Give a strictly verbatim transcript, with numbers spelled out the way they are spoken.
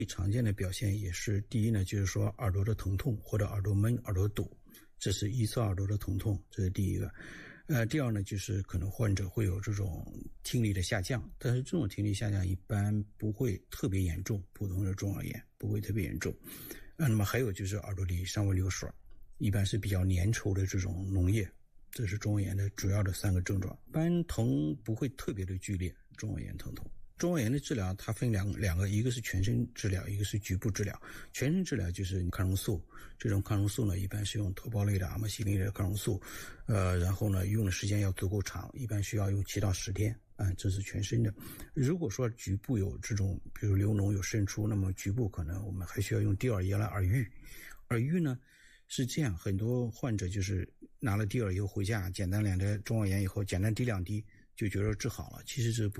最常见的表现也是第一呢，就是说耳朵的疼痛或者耳朵闷、耳朵堵，这是一侧耳朵的疼痛，这是第一个。呃，第二呢，就是可能患者会有这种听力的下降，但是这种听力下降一般不会特别严重，普通的中耳炎不会特别严重。呃，那么还有就是耳朵里尚未流水，一般是比较粘稠的这种脓液，这是中耳炎的主要的三个症状。一般疼不会特别的剧烈，中耳炎疼痛。中耳炎的治疗它分两两个，一个是全身治疗，一个是局部治疗。全身治疗就是抗生素，这种抗生素呢一般是用头孢类的、阿莫西林类的抗生素，呃，然后呢用的时间要足够长，一般需要用七到十天啊，这是全身的。如果说局部有这种，比如流脓有渗出，那么局部可能我们还需要用滴耳液来耳浴。耳浴呢是这样，很多患者就是拿了滴耳液回家，简单两的中耳炎以后，简单滴两滴就觉得治好了，其实这不